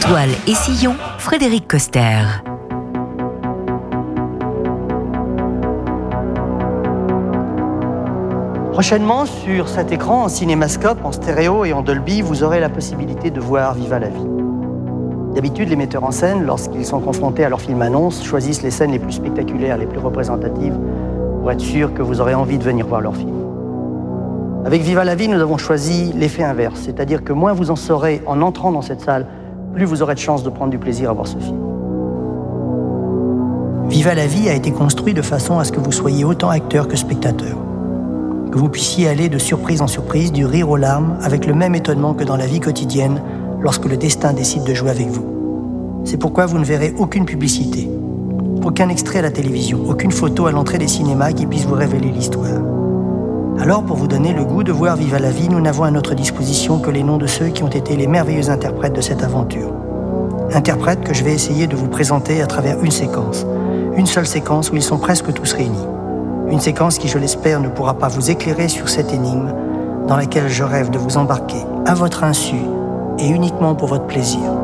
Toile et sillon, Frédéric Coster. Prochainement, sur cet écran, en cinémascope, en stéréo et en Dolby, vous aurez la possibilité de voir Viva la vie. D'habitude, les metteurs en scène, lorsqu'ils sont confrontés à leur film annonce, choisissent les scènes les plus spectaculaires, les plus représentatives, pour être sûr que vous aurez envie de venir voir leur film. Avec Viva la vie, nous avons choisi l'effet inverse, c'est-à-dire que moins vous en saurez en entrant dans cette salle, plus vous aurez de chances de prendre du plaisir à voir ce film. Viva la vie a été construit de façon à ce que vous soyez autant acteur que spectateur. Que vous puissiez aller de surprise en surprise, du rire aux larmes, avec le même étonnement que dans la vie quotidienne, lorsque le destin décide de jouer avec vous. C'est pourquoi vous ne verrez aucune publicité, aucun extrait à la télévision, aucune photo à l'entrée des cinémas qui puisse vous révéler l'histoire. Alors, pour vous donner le goût de voir Viva la vie, nous n'avons à notre disposition que les noms de ceux qui ont été les merveilleux interprètes de cette aventure. Interprètes que je vais essayer de vous présenter à travers une séquence. Une seule séquence où ils sont presque tous réunis. Une séquence qui, je l'espère, ne pourra pas vous éclairer sur cette énigme dans laquelle je rêve de vous embarquer à votre insu et uniquement pour votre plaisir.